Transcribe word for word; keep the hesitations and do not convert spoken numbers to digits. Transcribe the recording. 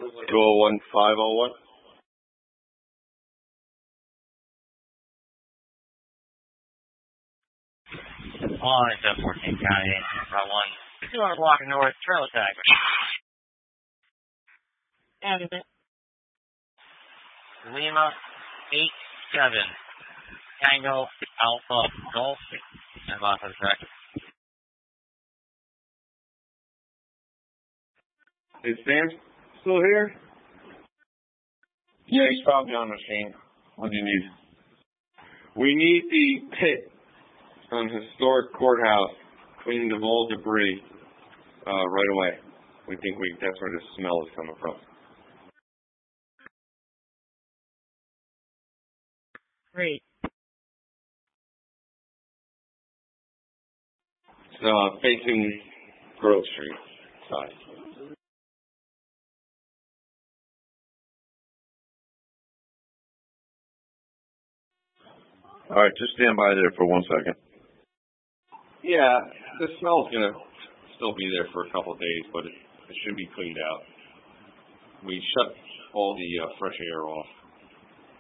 Go one five oh one. One, it's a fourteen County, Route one. two hundred block north, trail attack. And Lima, eight seven. Tango, Alpha, Golf, and off of the track. Is Sam still here? Yeah, he's probably on the scene. What do you need? We need the pit on historic courthouse cleaned of all debris uh, right away. We think we that's where the smell is coming from. Great. It's uh, facing Grove Street side. All right, just stand by there for one second. Yeah, the smell's gonna still be there for a couple of days, but it, it should be cleaned out. We shut all the uh, fresh air off.